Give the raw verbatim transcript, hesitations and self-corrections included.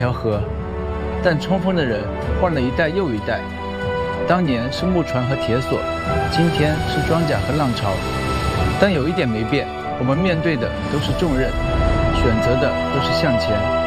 条河，但冲锋的人换了一代又一代。当年是木船和铁索，今天是装甲和浪潮。但有一点没变，我们面对的都是重任，选择的都是向前。